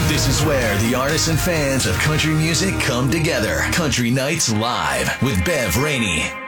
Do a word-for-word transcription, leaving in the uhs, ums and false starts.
This is where the artists and fans of country music come together. Country Nights Live with Bev Rainey.